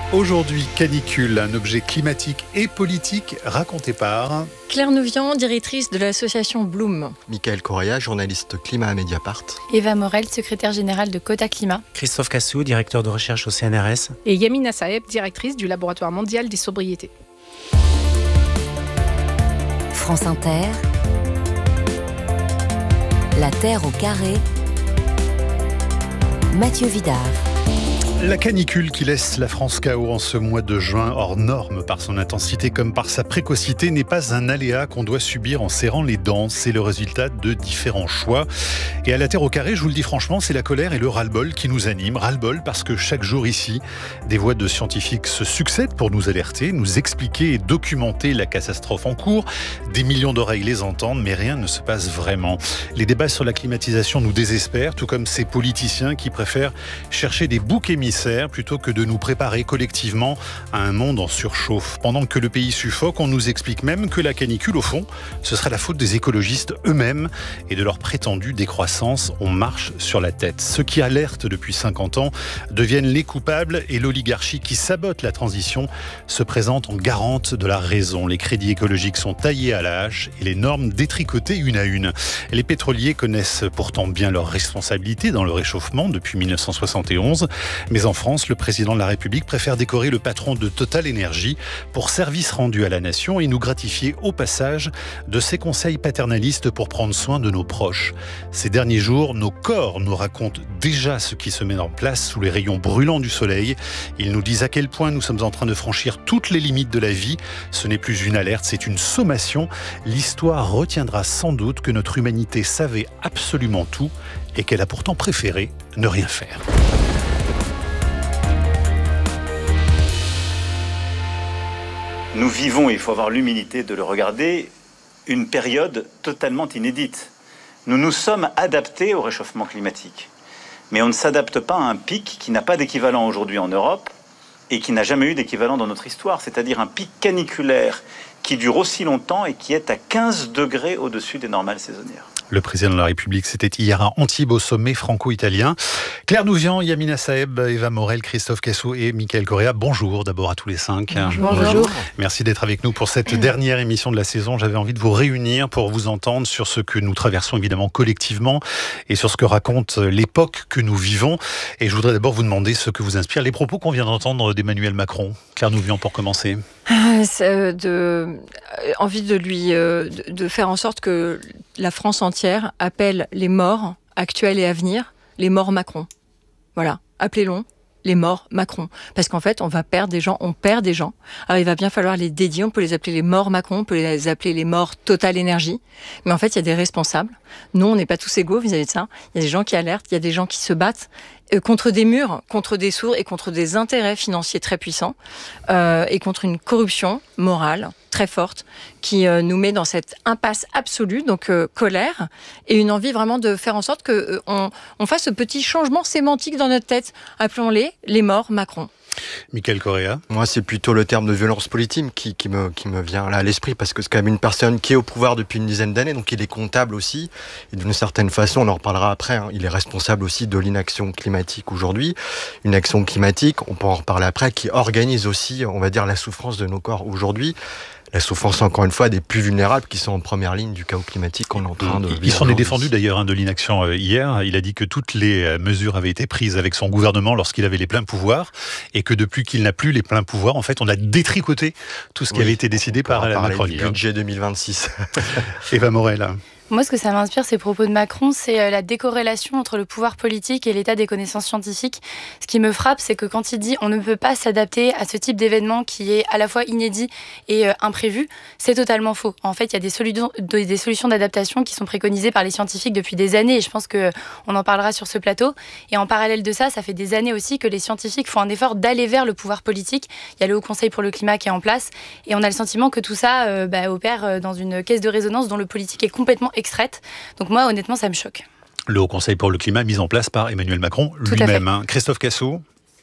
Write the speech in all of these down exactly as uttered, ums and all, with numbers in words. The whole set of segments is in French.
Aujourd'hui, canicule, un objet climatique et politique raconté par... Claire Nouvian, directrice de l'association Bloom. Mickaël Correa, journaliste climat à Mediapart. Eva Morel, secrétaire générale de Cota Climat. Christophe Cassou, directeur de recherche au C N R S. Et Yamina Saeb, directrice du Laboratoire mondial des sobriétés. France Inter, La Terre au carré, Mathieu Vidard. La canicule qui laisse la France K O en ce mois de juin, hors norme par son intensité comme par sa précocité, n'est pas un aléa qu'on doit subir en serrant les dents. C'est le résultat de différents choix. Et à la Terre au carré, je vous le dis franchement, c'est la colère et le ras-le-bol qui nous animent. Ras-le-bol parce que chaque jour ici, des voix de scientifiques se succèdent pour nous alerter, nous expliquer et documenter la catastrophe en cours. Des millions d'oreilles les entendent, mais rien ne se passe vraiment. Les débats sur la climatisation nous désespèrent, tout comme ces politiciens qui préfèrent chercher des boucs émissaires plutôt que de nous préparer collectivement à un monde en surchauffe. Pendant que le pays suffoque, on nous explique même que la canicule, au fond, ce sera la faute des écologistes eux-mêmes et de leur prétendue décroissance. On marche sur la tête. Ceux qui alertent depuis cinquante ans deviennent les coupables et l'oligarchie qui sabote la transition se présente en garante de la raison. Les crédits écologiques sont taillés à la hache et les normes détricotées une à une. Les pétroliers connaissent pourtant bien leurs responsabilités dans le réchauffement depuis mille neuf cent soixante et onze, mais en France, le président de la République préfère décorer le patron de Total Énergie pour service rendu à la nation et nous gratifier au passage de ses conseils paternalistes pour prendre soin de nos proches. Ces derniers jours, nos corps nous racontent déjà ce qui se met en place sous les rayons brûlants du soleil. Ils nous disent à quel point nous sommes en train de franchir toutes les limites de la vie. Ce n'est plus une alerte, c'est une sommation. L'histoire retiendra sans doute que notre humanité savait absolument tout et qu'elle a pourtant préféré ne rien faire. Nous vivons, et il faut avoir l'humilité de le regarder, une période totalement inédite. Nous nous sommes adaptés au réchauffement climatique. Mais on ne s'adapte pas à un pic qui n'a pas d'équivalent aujourd'hui en Europe et qui n'a jamais eu d'équivalent dans notre histoire, c'est-à-dire un pic caniculaire qui dure aussi longtemps et qui est à quinze degrés au-dessus des normales saisonnières. Le président de la République, c'était hier à Antibes au sommet franco-italien. Claire Nouvian, Yamina Saeb, Eva Morel, Christophe Cassou et Mickaël Correa. Bonjour d'abord à tous les cinq. Bonjour. Bonjour. Merci d'être avec nous pour cette dernière émission de la saison. J'avais envie de vous réunir pour vous entendre sur ce que nous traversons évidemment collectivement et sur ce que raconte l'époque que nous vivons. Et je voudrais d'abord vous demander ce que vous inspirent les propos qu'on vient d'entendre d'Emmanuel Macron. Claire Nouvian pour commencer. Ah, c'est de, euh, envie de lui euh, de, de faire en sorte que la France entière appelle les morts actuels et à venir les morts Macron. Voilà, appelez-les les morts Macron. Parce qu'en fait, on va perdre des gens, on perd des gens. Alors il va bien falloir les dédier, on peut les appeler les morts Macron, on peut les appeler les morts Total Énergie. Mais en fait, il y a des responsables. Nous, on n'est pas tous égaux vis-à-vis de ça. Il y a des gens qui alertent, il y a des gens qui se battent euh, contre des murs, contre des sourds et contre des intérêts financiers très puissants euh, et contre une corruption morale très forte qui euh, nous met dans cette impasse absolue, donc euh, colère et une envie vraiment de faire en sorte que euh, on, on fasse ce petit changement sémantique dans notre tête. Appelons-les les morts Macron. Mickaël Correa. Moi, c'est plutôt le terme de violence politique qui, qui, me, qui me vient là à l'esprit, parce que c'est quand même une personne qui est au pouvoir depuis une dizaine d'années, donc il est comptable aussi, et d'une certaine façon, on en reparlera après, hein, il est responsable aussi de l'inaction climatique aujourd'hui. Une action climatique, on peut en reparler après, qui organise aussi, on va dire, la souffrance de nos corps aujourd'hui. La souffrance, encore une fois, des plus vulnérables qui sont en première ligne du chaos climatique qu'on est en train de vivre. Il s'en est défendu d'ailleurs hein, de l'inaction euh, hier. Il a dit que toutes les euh, mesures avaient été prises avec son gouvernement lorsqu'il avait les pleins pouvoirs et que depuis qu'il n'a plus les pleins pouvoirs, en fait, on a détricoté tout ce qui oui, avait été décidé par la Macronie. Du budget deux mille vingt-six. Eva Morel. Moi, ce que ça m'inspire, ces propos de Macron, c'est la décorrélation entre le pouvoir politique et l'état des connaissances scientifiques. Ce qui me frappe, c'est que quand il dit on ne peut pas s'adapter à ce type d'événement qui est à la fois inédit et euh, imprévu, c'est totalement faux. En fait, il y a des, solu- des solutions d'adaptation qui sont préconisées par les scientifiques depuis des années et je pense qu'on en parlera sur ce plateau. Et en parallèle de ça, ça fait des années aussi que les scientifiques font un effort d'aller vers le pouvoir politique. Il y a le Haut Conseil pour le climat qui est en place et on a le sentiment que tout ça euh, bah, opère dans une caisse de résonance dont le politique est complètement extraite. Donc moi, honnêtement, ça me choque. Le Haut Conseil pour le climat mis en place par Emmanuel Macron lui-même. Hein. Christophe Cassou.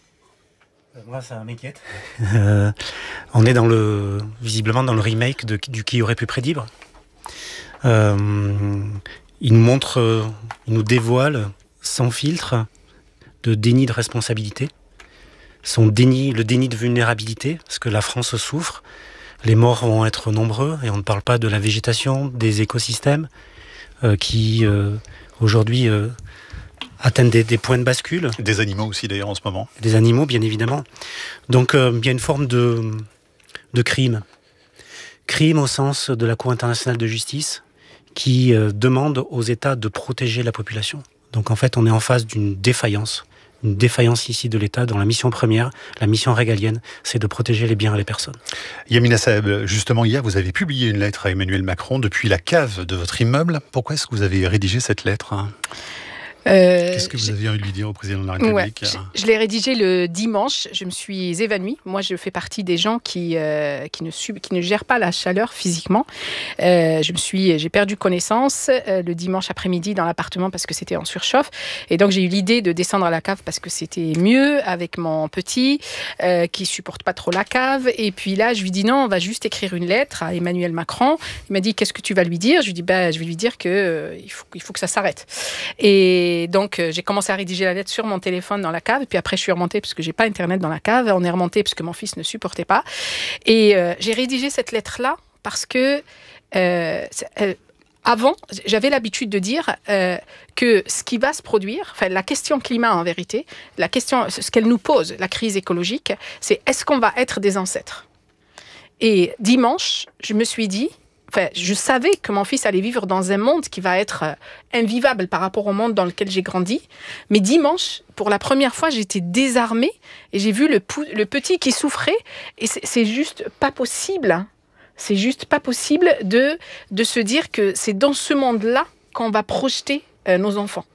Moi, ça m'inquiète. Euh, on est dans le, visiblement dans le remake de, du Qui aurait pu prédire. Euh, il nous montre, euh, il nous dévoile sans filtre de déni de responsabilité. son déni, le déni de vulnérabilité, parce que la France souffre. Les morts vont être nombreux, et on ne parle pas de la végétation, des écosystèmes, euh, qui euh, aujourd'hui euh, atteignent des, des points de bascule. Des animaux aussi d'ailleurs en ce moment. Des animaux, bien évidemment. Donc euh, il y a une forme de, de crime. Crime au sens de la Cour internationale de justice, qui euh, demande aux États de protéger la population. Donc en fait, on est en face d'une défaillance. Une défaillance ici de l'État dans la mission première, la mission régalienne, c'est de protéger les biens et les personnes. Yamina Saeb, justement hier, vous avez publié une lettre à Emmanuel Macron depuis la cave de votre immeuble. Pourquoi est-ce que vous avez rédigé cette lettre ? Euh, Qu'est-ce que vous aviez envie de lui dire au président de la République ? Ouais, je, je l'ai rédigé le dimanche, je me suis évanouie. Moi, je fais partie des gens qui, euh, qui, ne, sub, qui ne gèrent pas la chaleur physiquement. Euh, je me suis, j'ai perdu connaissance euh, le dimanche après-midi dans l'appartement parce que c'était en surchauffe. Et donc, j'ai eu l'idée de descendre à la cave parce que c'était mieux avec mon petit euh, qui ne supporte pas trop la cave. Et puis là, je lui dis non, on va juste écrire une lettre à Emmanuel Macron. Il m'a dit, qu'est-ce que tu vas lui dire ? Je lui dis, bah, je vais lui dire qu'il euh, faut, il faut que ça s'arrête. Et Et donc, euh, j'ai commencé à rédiger la lettre sur mon téléphone dans la cave. Et puis après, je suis remontée parce que j'ai pas Internet dans la cave. On est remonté parce que mon fils ne supportait pas. Et euh, j'ai rédigé cette lettre-là parce que euh, euh, avant, j'avais l'habitude de dire euh, que ce qui va se produire, enfin la question climat en vérité, la question, ce qu'elle nous pose, la crise écologique, c'est est-ce qu'on va être des ancêtres ? Et dimanche, je me suis dit, enfin, je savais que mon fils allait vivre dans un monde qui va être invivable par rapport au monde dans lequel j'ai grandi. Mais dimanche, pour la première fois, j'étais désarmée et j'ai vu le, pou- le petit qui souffrait. Et c'est, c'est juste pas possible. C'est juste pas possible de, de se dire que c'est dans ce monde-là qu'on va projeter euh, nos enfants.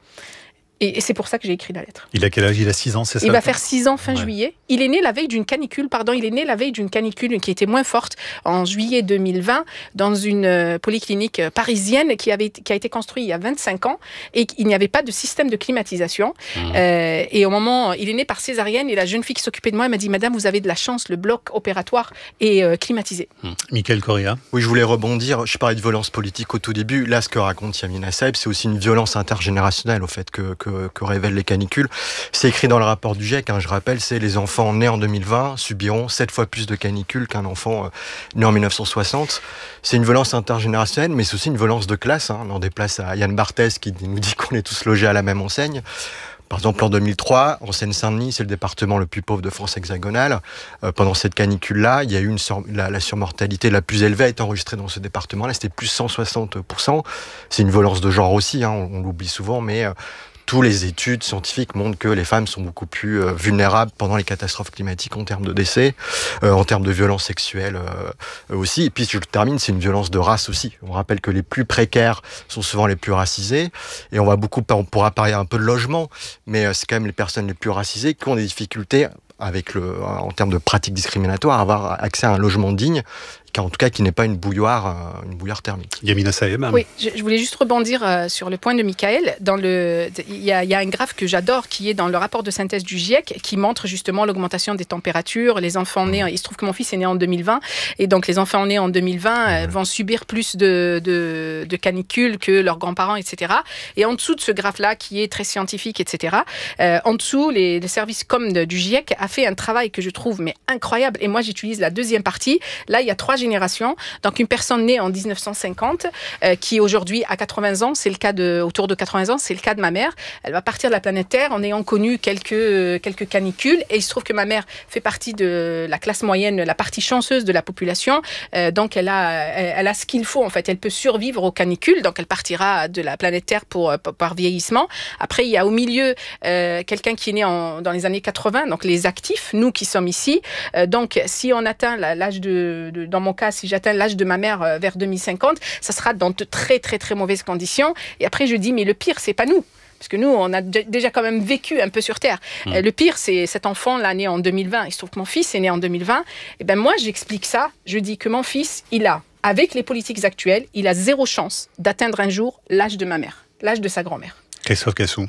Et c'est pour ça que j'ai écrit la lettre. Il a quel âge ? Il a six ans, c'est ça ? Il va faire six ans fin ouais. juillet. Il est né la veille d'une canicule, pardon, il est né la veille d'une canicule qui était moins forte en juillet deux mille vingt dans une euh, polyclinique parisienne qui, avait, qui a été construite il y a vingt-cinq ans et il n'y avait pas de système de climatisation. Mmh. Euh, et au moment, il est né par césarienne et la jeune fille qui s'occupait de moi, elle m'a dit, Madame, vous avez de la chance, le bloc opératoire est euh, climatisé. Mmh. Michael Correa. Oui, je voulais rebondir. Je parlais de violence politique au tout début. Là, ce que raconte Yamina Saeb, c'est aussi une violence intergénérationnelle au fait que, que que révèlent les canicules. C'est écrit dans le rapport du GIEC, hein, je rappelle, c'est les enfants nés en deux mille vingt subiront sept fois plus de canicules qu'un enfant euh, né en dix-neuf cent soixante. C'est une violence intergénérationnelle, mais c'est aussi une violence de classe. Hein. On en déplace à Yann Barthès qui nous dit qu'on est tous logés à la même enseigne. Par exemple, en deux mille trois, en Seine-Saint-Denis, c'est le département le plus pauvre de France hexagonale. Euh, pendant cette canicule-là, il y a eu une sur- la, la surmortalité la plus élevée a été enregistrée dans ce département-là. C'était plus cent soixante pour cent. C'est une violence de genre aussi, hein, on, on l'oublie souvent, mais euh, toutes les études scientifiques montrent que les femmes sont beaucoup plus euh, vulnérables pendant les catastrophes climatiques en termes de décès, euh, en termes de violences sexuelles euh, aussi. Et puis, je termine, c'est une violence de race aussi. On rappelle que les plus précaires sont souvent les plus racisés. Et on va beaucoup, on pourra parler un peu de logement, mais euh, c'est quand même les personnes les plus racisées qui ont des difficultés avec le, en termes de pratiques discriminatoires, à avoir accès à un logement digne, en tout cas qui n'est pas une bouilloire, une bouilloire thermique. Yamina Saeb. Oui, je, je voulais juste rebondir euh, sur le point de Michael. Dans le, il y a, il y a un graphe que j'adore qui est dans le rapport de synthèse du GIEC qui montre justement l'augmentation des températures. Les enfants nés, il se trouve que mon fils est né en deux mille vingt et donc les enfants nés en deux mille vingt euh, vont subir plus de, de, de canicules que leurs grands-parents, et cetera. Et en dessous de ce graphe-là qui est très scientifique, et cetera. Euh, en dessous, les, les services com de, du GIEC a fait un travail que je trouve mais incroyable. Et moi, j'utilise la deuxième partie. Là, il y a trois générations. Donc, une personne née en dix-neuf cent cinquante, euh, qui aujourd'hui a quatre-vingts ans, c'est le cas de, autour de quatre-vingts ans, c'est le cas de ma mère. Elle va partir de la planète Terre en ayant connu quelques, quelques canicules. Et il se trouve que ma mère fait partie de la classe moyenne, la partie chanceuse de la population. Euh, donc, elle a, elle, elle a ce qu'il faut, en fait. Elle peut survivre aux canicules. Donc, elle partira de la planète Terre pour, pour, par vieillissement. Après, il y a au milieu euh, quelqu'un qui est né en, dans les années quatre-vingts, donc les actifs, nous qui sommes ici. Euh, donc, si on atteint l'âge de, de, dans mon cas, si j'atteins l'âge de ma mère euh, vers deux mille cinquante, ça sera dans de très, très, très mauvaises conditions. Et après, je dis, mais le pire, c'est pas nous. Parce que nous, on a d- déjà quand même vécu un peu sur Terre. Mmh. Euh, le pire, c'est cet enfant, là, né en deux mille vingt. Il se trouve que mon fils est né en deux mille vingt. Et ben moi, j'explique ça. Je dis que mon fils, il a, avec les politiques actuelles, il a zéro chance d'atteindre un jour l'âge de ma mère, l'âge de sa grand-mère. Christophe Cassou.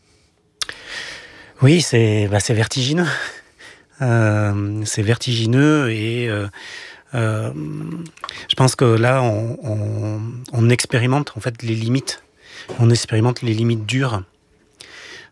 Oui, c'est, bah, c'est vertigineux. Euh, c'est vertigineux et euh, euh, je pense que là, on, on, on expérimente en fait les limites. On expérimente les limites dures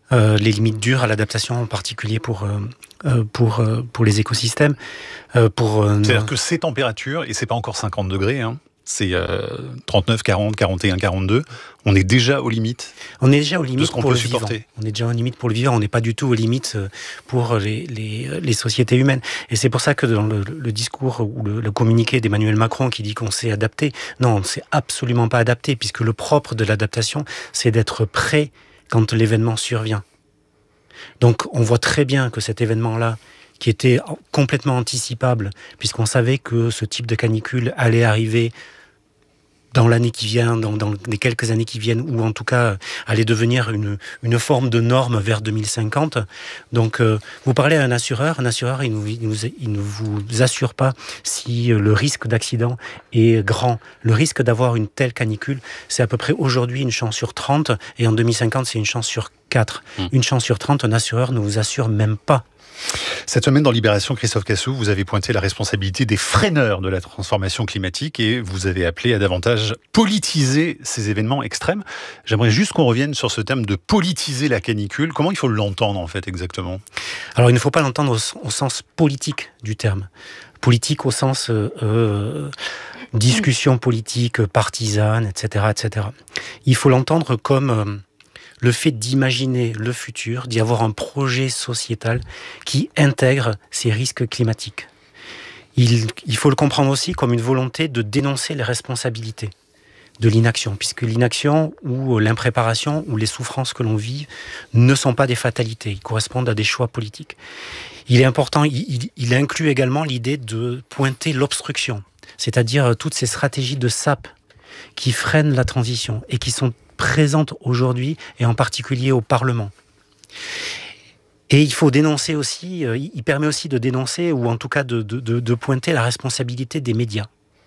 euh, les limites dures à l'adaptation, en particulier pour, euh, euh, pour, euh, pour les écosystèmes. Euh, pour, euh, C'est-à-dire que ces températures, et c'est pas encore cinquante degrés, hein, c'est euh, trente-neuf, quarante, quarante et un, quarante-deux, on est déjà aux limites. On est déjà aux limites de ce qu'on pour peut le supporter. vivant. On est déjà aux limites pour le vivant. On n'est pas du tout aux limites pour les, les, les sociétés humaines. Et c'est pour ça que dans le, le discours ou le, le communiqué d'Emmanuel Macron qui dit qu'on s'est adapté, non, on ne s'est absolument pas adapté, puisque le propre de l'adaptation, c'est d'être prêt quand l'événement survient. Donc on voit très bien que cet événement-là, qui était complètement anticipable, puisqu'on savait que ce type de canicule allait arriver dans l'année qui vient, dans, dans les quelques années qui viennent, ou en tout cas allait devenir une, une forme de norme vers deux mille cinquante. Donc euh, vous parlez à un assureur, un assureur il, nous, il, nous, il ne vous assure pas si le risque d'accident est grand. Le risque d'avoir une telle canicule, c'est à peu près aujourd'hui une chance sur trente, et en deux mille cinquante c'est une chance sur quatre. Mmh. Une chance sur trente, un assureur ne vous assure même pas. Cette semaine, dans Libération, Christophe Cassou, vous avez pointé la responsabilité des freineurs de la transformation climatique et vous avez appelé à davantage politiser ces événements extrêmes. J'aimerais juste qu'on revienne sur ce terme de politiser la canicule. Comment il faut l'entendre, en fait, exactement ? Alors, il ne faut pas l'entendre au, au sens politique du terme. Politique au sens euh, euh, discussion politique, partisane, et cetera, et cetera. Il faut l'entendre comme... Euh, le fait d'imaginer le futur, d'y avoir un projet sociétal qui intègre ces risques climatiques. Il, il faut le comprendre aussi comme une volonté de dénoncer les responsabilités de l'inaction, puisque l'inaction ou l'impréparation ou les souffrances que l'on vit ne sont pas des fatalités, ils correspondent à des choix politiques. Il est important, il, il, il inclut également l'idée de pointer l'obstruction, c'est-à-dire toutes ces stratégies de S A P qui freinent la transition et qui sont présente aujourd'hui, et en particulier au Parlement. Et il faut dénoncer aussi, euh, il permet aussi de dénoncer, ou en tout cas de, de, de pointer la responsabilité des médias.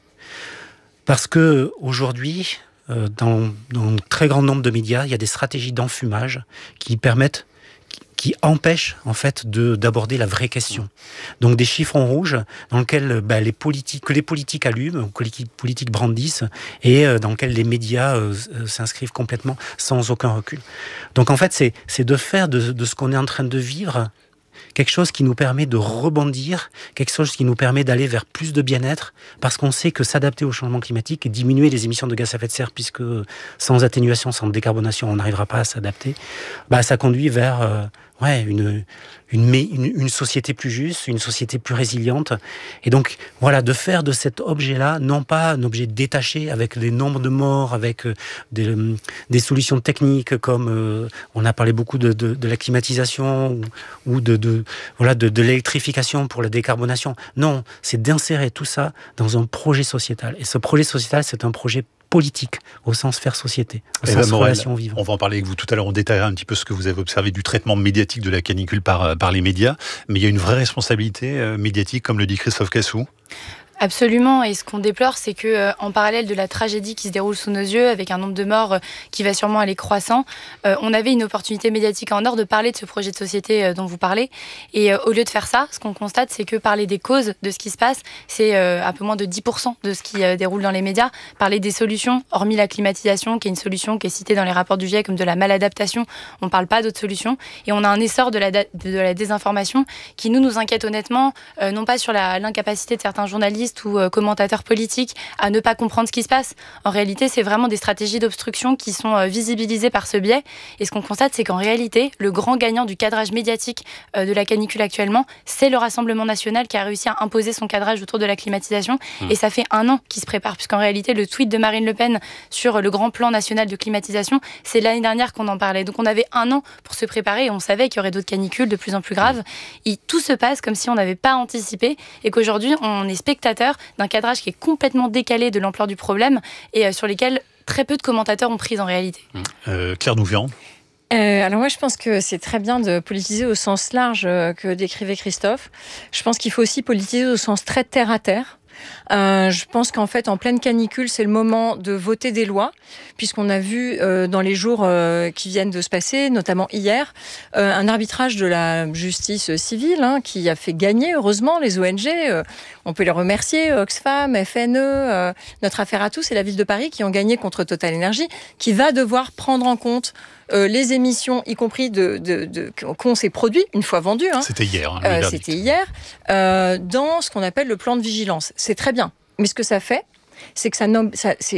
Parce que aujourd'hui, euh, dans, dans un très grand nombre de médias, il y a des stratégies d'enfumage qui permettent, qui empêchent en fait de, d'aborder la vraie question. Donc des chiffrons rouges dans lesquels bah, les politiques, que les politiques allument, que les politiques brandissent, et euh, dans lesquels les médias euh, s'inscrivent complètement sans aucun recul. Donc en fait, c'est, c'est de faire de, de ce qu'on est en train de vivre quelque chose qui nous permet de rebondir, quelque chose qui nous permet d'aller vers plus de bien-être, parce qu'on sait que s'adapter au changement climatique et diminuer les émissions de gaz à effet de serre, puisque sans atténuation, sans décarbonation, on n'arrivera pas à s'adapter, bah, ça conduit vers euh, ouais, une, une, une, une société plus juste, une société plus résiliente. Et donc, voilà, de faire de cet objet-là, non pas un objet détaché avec des nombres de morts, avec euh, des, des solutions techniques comme, euh, on a parlé beaucoup de, de, de la climatisation ou, ou de, de, voilà, de, de l'électrification pour la décarbonation. Non, c'est d'insérer tout ça dans un projet sociétal. Et ce projet sociétal, c'est un projet politique, au sens faire société, au Eva sens Morel, relation vivante. On va en parler avec vous tout à l'heure, on détaillera un petit peu ce que vous avez observé du traitement médiatique de la canicule par, par les médias, mais il y a une vraie responsabilité euh, médiatique, comme le dit Christophe Cassou. Absolument, et ce qu'on déplore, c'est que euh, en parallèle de la tragédie qui se déroule sous nos yeux, avec un nombre de morts euh, qui va sûrement aller croissant, euh, on avait une opportunité médiatique en or de parler de ce projet de société euh, dont vous parlez. Et euh, au lieu de faire ça, ce qu'on constate, c'est que parler des causes de ce qui se passe, c'est euh, un peu moins de dix pour cent de ce qui euh, déroule dans les médias. Parler des solutions, hormis la climatisation, qui est une solution qui est citée dans les rapports du GIEC comme de la maladaptation, on ne parle pas d'autres solutions. Et on a un essor de la, de la désinformation qui nous, nous inquiète honnêtement, euh, non pas sur la, l'incapacité de certains journalistes ou euh, commentateurs politiques à ne pas comprendre ce qui se passe. En réalité, c'est vraiment des stratégies d'obstruction qui sont euh, visibilisées par ce biais. Et ce qu'on constate, c'est qu'en réalité, le grand gagnant du cadrage médiatique euh, de la canicule actuellement, c'est le Rassemblement national qui a réussi à imposer son cadrage autour de la climatisation. Mmh. Et ça fait un an qu'il se prépare, puisqu'en réalité, le tweet de Marine Le Pen sur le grand plan national de climatisation, c'est l'année dernière qu'on en parlait. Donc on avait un an pour se préparer et on savait qu'il y aurait d'autres canicules de plus en plus graves. Et tout se passe comme si on n'avait pas anticipé et qu'aujourd'hui, on est spectateur d'un cadrage qui est complètement décalé de l'ampleur du problème et euh, sur lesquels très peu de commentateurs ont pris en réalité. Euh, Claire Nouvian. Euh, alors moi, je pense que c'est très bien de politiser au sens large euh, que décrivait Christophe. Je pense qu'il faut aussi politiser au sens très terre à terre. Euh, je pense qu'en fait, en pleine canicule, c'est le moment de voter des lois, puisqu'on a vu euh, dans les jours euh, qui viennent de se passer, notamment hier, euh, un arbitrage de la justice civile hein, qui a fait gagner, heureusement, les O N G. Euh, on peut les remercier, Oxfam, F N E, euh, Notre Affaire à tous et la Ville de Paris qui ont gagné contre Total Energy, qui va devoir prendre en compte euh, les émissions, y compris de, de, de, qu'ont ces produits, une fois vendus. Hein. C'était hier. Hein, euh, c'était hier, euh, dans ce qu'on appelle le plan de vigilance. C'est très bien. Mais ce que ça fait, c'est que ça, nomme, ça c'est